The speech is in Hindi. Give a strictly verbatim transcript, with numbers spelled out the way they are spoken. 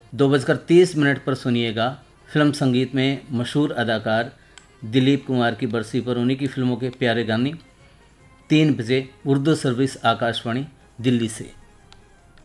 दो बजकर तीस मिनट पर सुनिएगा फिल्म संगीत में मशहूर अदाकार दिलीप कुमार की बरसी पर उन्हीं की फिल्मों के प्यारे गाने। तीन बजे उर्दू सर्विस आकाशवाणी दिल्ली से।